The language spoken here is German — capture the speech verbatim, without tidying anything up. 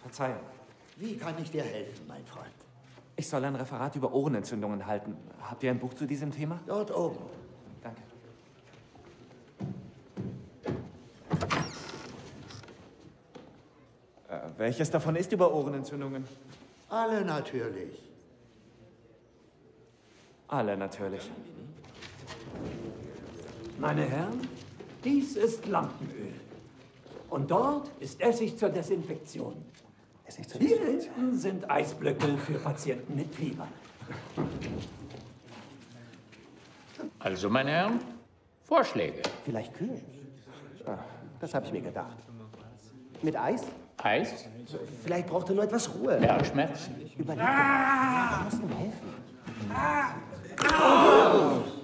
Verzeihung. Wie kann ich dir helfen, mein Freund? Ich soll ein Referat über Ohrenentzündungen halten. Habt ihr ein Buch zu diesem Thema? Dort oben. Danke. Äh, welches davon ist über Ohrenentzündungen? Alle natürlich. Alle natürlich. Meine Herren, dies ist Lampenöl. Und dort ist Essig zur Desinfektion. Essig zur Hier Desinfektion. hinten sind Eisblöcke für Patienten mit Fieber. Also, meine Herren, Vorschläge. Vielleicht kühl. Ah, das habe ich mir gedacht. Mit Eis? Eis, Vielleicht braucht er nur etwas Ruhe. Bergschmerzen. Überleg doch. Ich muss ihm helfen.